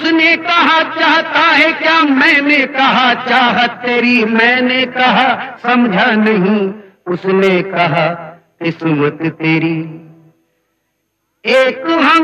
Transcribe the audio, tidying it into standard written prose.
उसने कहा चाहता है क्या, मैंने कहा चाहत तेरी, मैंने कहा समझा नहीं, उसने कहा किस्मत तेरी। एक